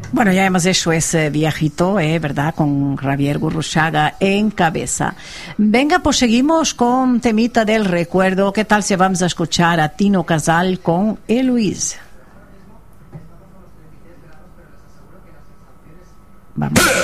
Bueno, ya hemos hecho ese viajito, ¿verdad? Con Javier Gurruchaga en cabeza. Venga, pues seguimos con temita del recuerdo. ¿Qué tal si vamos a escuchar a Tino Casal con Eloise? Vamos.